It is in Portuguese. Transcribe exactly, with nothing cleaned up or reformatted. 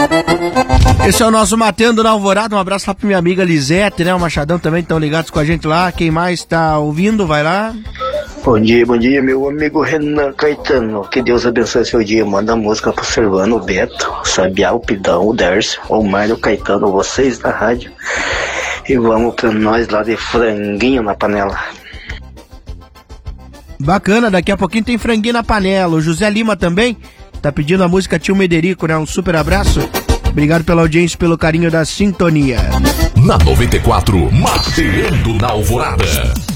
Esse é o nosso Matando na Alvorada. Um abraço lá pra minha amiga Lisete, né? O Machadão também estão ligados com a gente lá. Quem mais tá ouvindo, vai lá. Bom dia, bom dia, meu amigo Renan Caetano. Que Deus abençoe seu dia. Manda música pro Servano, o Beto, o Sabiá, o Pidão, o Dércio, o Mário Caetano, vocês da rádio. E vamos pra nós lá de franguinho na panela. Bacana, daqui a pouquinho tem franguinho na panela. O José Lima também tá pedindo a música Tio Mederico, né? Um super abraço. Obrigado pela audiência, pelo carinho da sintonia. Na noventa e quatro, Mateando na Alvorada.